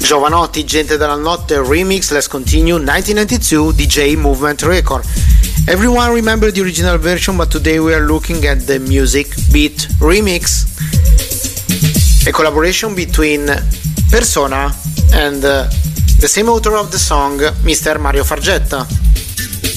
Giovanotti, Gente della Notte remix. Let's continue. 1992 DJ Movement record. Everyone remember the original version, but today we are looking at the Music Beat remix, a collaboration between Persona and the same author of the song, Mr. Mario Fargetta.